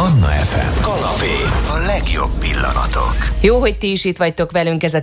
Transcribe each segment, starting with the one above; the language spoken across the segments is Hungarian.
Manna FM. Kanapé. A legjobb pillanatok. Jó, hogy ti is itt vagytok velünk, ez a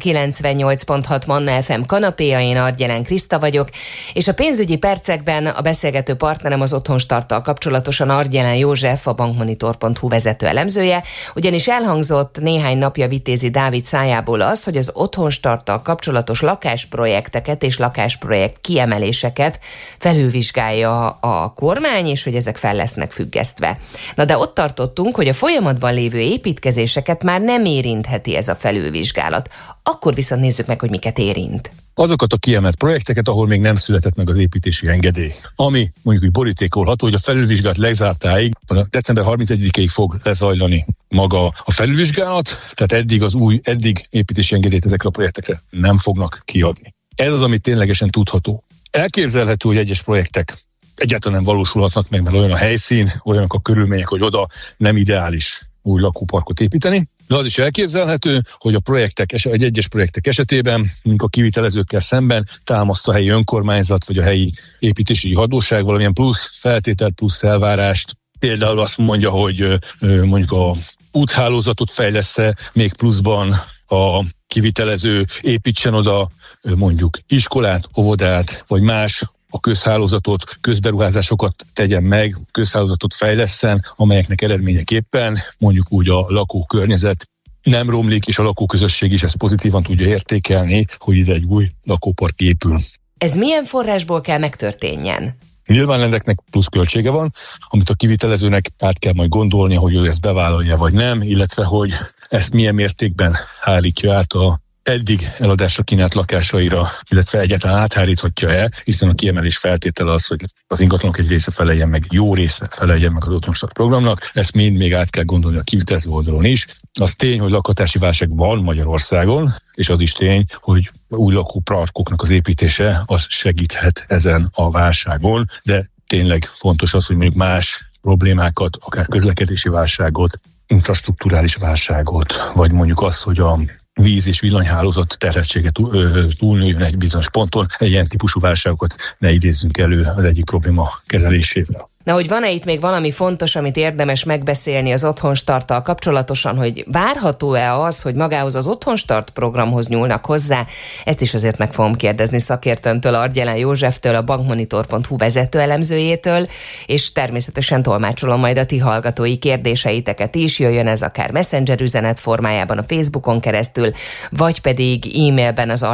98.6 Manna FM kanapéja, én Argyelen Kriszta vagyok, és a pénzügyi percekben a beszélgető partnerem az Otthonstarttal kapcsolatosan Argyelen József, a bankmonitor.hu vezető elemzője, ugyanis elhangzott néhány napja Vitézi Dávid szájából az, hogy az Otthonstarttal kapcsolatos lakásprojekteket és lakásprojekt kiemeléseket felülvizsgálja a kormány, és hogy ezek fel lesznek függesztve. Na de ott tartottunk, hogy a folyamatban lévő építkezéseket már nem érintheti ez a felülvizsgálat. Akkor viszont nézzük meg, hogy miket érint. Azokat a kiemelt projekteket, ahol még nem született meg az építési engedély. Ami mondjuk úgy borítékolható, hogy a felülvizsgálat lezártáig, december 31-ig fog lezajlani maga a felülvizsgálat, tehát eddig építési engedélyt ezekre a projektekre nem fognak kiadni. Ez az, ami ténylegesen tudható. Elképzelhető, hogy egyes projektek egyáltalán nem valósulhatnak meg, mert olyan a helyszín, olyanok a körülmények, hogy oda nem ideális új lakóparkot építeni. De az is elképzelhető, hogy egyes projektek esetében, mint a kivitelezőkkel szemben támaszt a helyi önkormányzat vagy a helyi építési hatóság valamilyen plusz feltételt, plusz elvárást. Például azt mondja, hogy mondjuk a úthálózatot fejlesz-e még pluszban a kivitelező, építsen oda mondjuk iskolát, óvodát, vagy más a közhálózatot, közberuházásokat tegyen meg, közhálózatot fejlesszen, amelyeknek eredményeképpen mondjuk úgy a lakókörnyezet nem romlik, és a lakóközösség is ezt pozitívan tudja értékelni, hogy ide egy új lakópark épül. Ez milyen forrásból kell megtörténjen? Nyilván ezeknek plusz költsége van, amit a kivitelezőnek át kell majd gondolni, hogy ő ezt bevállalja vagy nem, illetve hogy ezt milyen mértékben hárítja át a eddig eladásra kínált lakásaira, illetve egyáltalán átháríthatja el, hiszen a kiemelés feltétele az, hogy az ingatlanok egy része feleljen meg, jó része feleljen meg az Otthonstart programnak, ezt mind még át kell gondolni a kivitelező oldalon is. Az tény, hogy lakhatási válság van Magyarországon, és az is tény, hogy új lakóparkoknak az építése az segíthet ezen a válságon, de tényleg fontos az, hogy mondjuk más problémákat, akár közlekedési válságot, infrastrukturális válságot, vagy mondjuk az, hogy a víz- és villanyhálózat terheltsége túlnőjön egy bizonyos ponton, egy ilyen típusú válságokat ne idézzünk elő az egyik probléma kezelésével. Na, hogy van-e itt még valami fontos, amit érdemes megbeszélni az Otthonstarttal kapcsolatosan, hogy várható-e az, hogy magához az Otthonstart programhoz nyúlnak hozzá? Ezt is azért meg fogom kérdezni szakértőmtől, Argyelen Józseftől, a bankmonitor.hu vezető elemzőjétől, és természetesen tolmácsolom majd a ti hallgatói kérdéseiteket is, jöjjön ez akár Messenger üzenet formájában a Facebookon keresztül, vagy pedig e-mailben az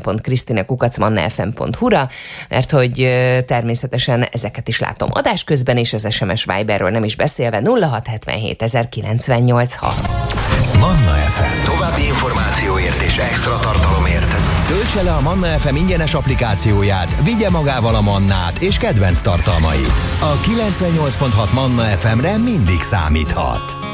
argyelen.krisztina@mannafm.hu-ra, mert hogy természetesen ezeket is látom adás közben, és az SMS Viberről nem is beszélve 0677 0986. Manna FM. További információért és extra tartalomért töltse le a Manna FM ingyenes applikációját, vigye magával a Mannát és kedvenc tartalmait. A 98.6 Manna FM-re mindig számíthat.